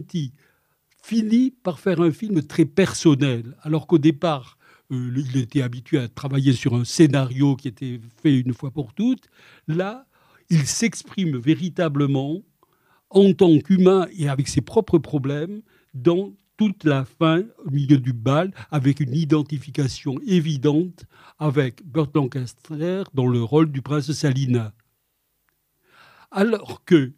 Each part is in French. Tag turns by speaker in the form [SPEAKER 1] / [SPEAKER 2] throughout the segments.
[SPEAKER 1] Visconti finit par faire un film très personnel, alors qu'au départ, il était habitué à travailler sur un scénario qui était fait une fois pour toutes. Là, il s'exprime véritablement en tant qu'humain et avec ses propres problèmes dans toute la fin, au milieu du bal, avec une identification évidente avec Burt Lancaster dans le rôle du prince Salina. Alors que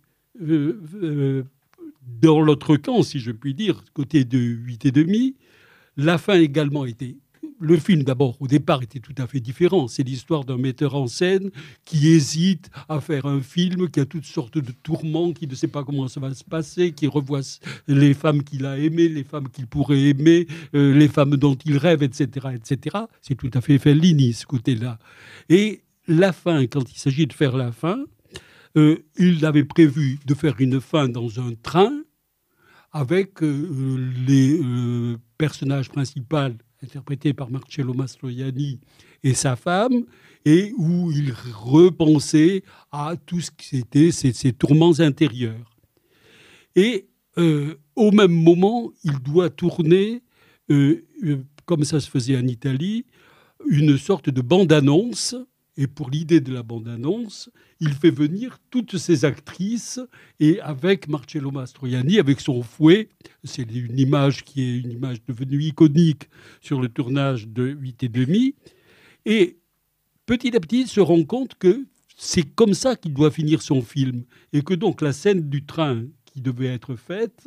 [SPEAKER 1] dans l'autre camp, si je puis dire, côté de 8 et demi, la fin également était... Le film, d'abord, au départ, était tout à fait différent. C'est l'histoire d'un metteur en scène qui hésite à faire un film, qui a toutes sortes de tourments, qui ne sait pas comment ça va se passer, qui revoit les femmes qu'il a aimées, les femmes qu'il pourrait aimer, les femmes dont il rêve, etc., etc. C'est tout à fait Fellini, ce côté-là. Et la fin, quand il s'agit de faire la fin, il avait prévu de faire une fin dans un train avec les personnages principaux interprétés par Marcello Mastroianni et sa femme, et où il repensait à tout ce qui était ses tourments intérieurs. Et au même moment, il doit tourner, comme ça se faisait en Italie, une sorte de bande-annonce. Et pour l'idée de la bande-annonce, il fait venir toutes ces actrices et avec Marcello Mastroianni, avec son fouet, c'est une image qui est une image devenue iconique sur le tournage de 8 et demi. Et petit à petit, il se rend compte que c'est comme ça qu'il doit finir son film. Et que donc la scène du train qui devait être faite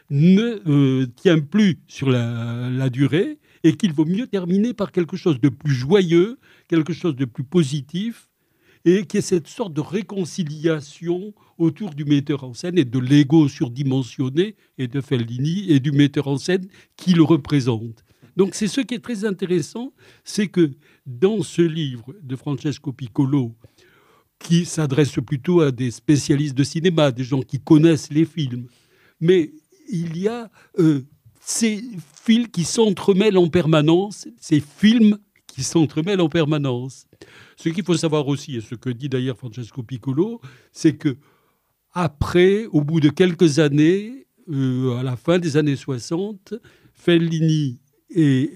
[SPEAKER 1] ne tient plus sur la durée et qu'il vaut mieux terminer par quelque chose de plus joyeux, quelque chose de plus positif, et qui est cette sorte de réconciliation autour du metteur en scène et de l'ego surdimensionné et de Fellini et du metteur en scène qui le représente. Donc c'est ce qui est très intéressant, c'est que dans ce livre de Francesco Piccolo, qui s'adresse plutôt à des spécialistes de cinéma, des gens qui connaissent les films, mais il y a ces fils qui s'entremêlent en permanence, ces films qui s'entremêlent en permanence. Ce qu'il faut savoir aussi, et ce que dit d'ailleurs Francesco Piccolo, c'est que après, au bout de quelques années, à la fin des années 60, Fellini et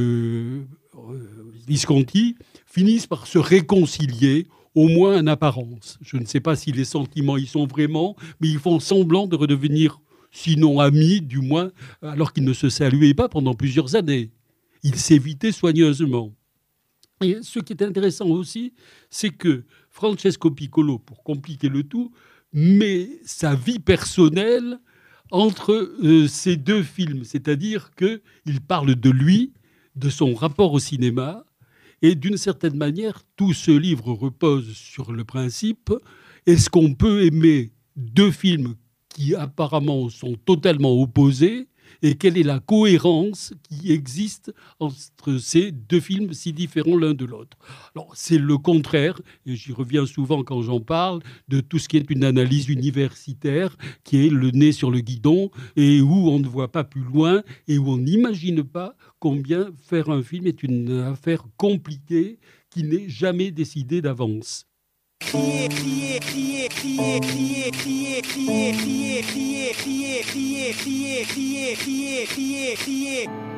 [SPEAKER 1] Visconti finissent par se réconcilier, au moins en apparence. Je ne sais pas si les sentiments y sont vraiment, mais ils font semblant de redevenir sinon amis, du moins, alors qu'ils ne se saluaient pas pendant plusieurs années. Ils s'évitaient soigneusement. Et ce qui est intéressant aussi, c'est que Francesco Piccolo, pour compliquer le tout, met sa vie personnelle entre ces deux films. C'est-à-dire qu'il parle de lui, de son rapport au cinéma, et d'une certaine manière, tout ce livre repose sur le principe, est-ce qu'on peut aimer deux films qui apparemment sont totalement opposés, et quelle est la cohérence qui existe entre ces deux films si différents l'un de l'autre. Alors, c'est le contraire, et j'y reviens souvent quand j'en parle, de tout ce qui est une analyse universitaire, qui est le nez sur le guidon, et où on ne voit pas plus loin, et où on n'imagine pas combien faire un film est une affaire compliquée qui n'est jamais décidée d'avance. Crier, crier, crier, crier, crier, crier, crier, crier, crier, crier, crier, crier, crier, crier, crier, crier.